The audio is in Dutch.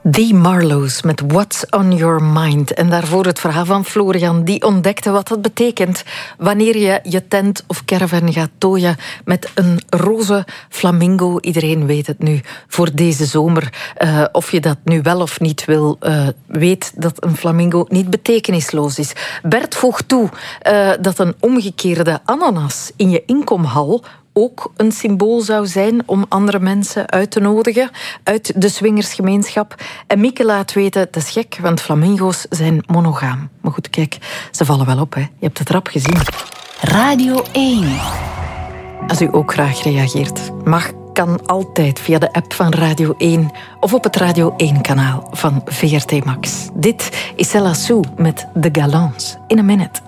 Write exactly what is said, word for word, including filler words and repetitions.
The Marlows met What's on Your Mind. En daarvoor het verhaal van Florian, die ontdekte wat dat betekent wanneer je je tent of caravan gaat tooien met een roze flamingo. Iedereen weet het nu voor deze zomer. Uh, of je dat nu wel of niet wil, uh, weet dat een flamingo niet betekenisloos is. Bert voegt toe uh, dat een omgekeerde ananas in je inkomhal ook een symbool zou zijn om andere mensen uit te nodigen uit de swingersgemeenschap. En Mieke laat weten, het is gek, want flamingo's zijn monogaam. Maar goed, kijk, ze vallen wel op, hè. Je hebt het rap gezien. Radio één. Als u ook graag reageert, mag, kan altijd via de app van Radio één of op het Radio één-kanaal van V R T Max. Dit is Cella Sue met The Galants in a Minute.